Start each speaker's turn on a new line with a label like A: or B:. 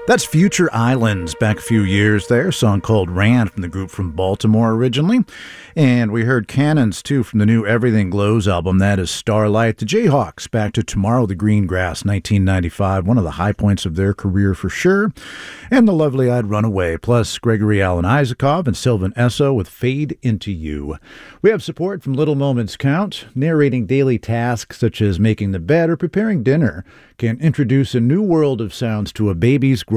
A: That's Future Islands back a few years there. A song called Ran from the group from Baltimore originally. And we heard Cannons, too, from the new Everything Glows album. That is Starlight. The Jayhawks, Back to Tomorrow, the Green Grass, 1995. One of the high points of their career for sure. And The Lovely I'd Run Away, plus Gregory Alan Isakov and Sylvan Esso with Fade Into You. We have support from Little Moments Count. Narrating daily tasks such as making the bed or preparing dinner can introduce a new world of sounds to a baby's growth